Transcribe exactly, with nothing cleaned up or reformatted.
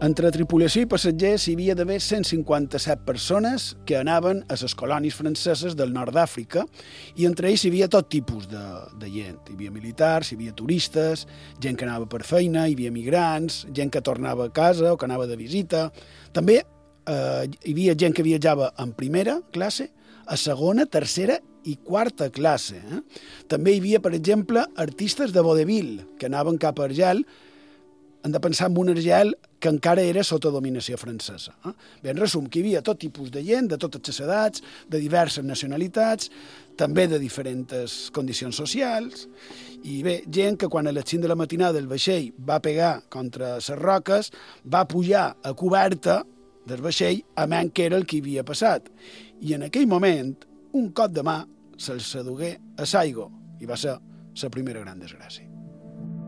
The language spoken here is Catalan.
Entre tripulació i passatgers hi havia d'haver cent cinquanta-set persones que anaven a les colònies franceses del nord d'Àfrica i entre ells hi havia tot tipus de, de gent. Hi havia militars, hi havia turistes, gent que anava per feina, hi havia migrants, gent que tornava a casa o que anava de visita. També eh, hi havia gent que viatjava en primera classe, a segona, tercera i quarta classe. Eh? També hi havia, per exemple, artistes de vodevil que anaven cap a Argel. Hem de pensar en un Argel que encara era sota dominació francesa. Eh? Bé, en resum, que hi havia tot tipus de gent, de totes les edats, de diverses nacionalitats, també de diferents condicions socials, i bé, gent que quan a les cinc de la matinada el vaixell va pegar contra les roques, va pujar a coberta del vaixell a ment que era el que havia passat. I en aquell moment, un cop de mà se'ls sedugué a Saigo, i va ser la primera gran desgràcia.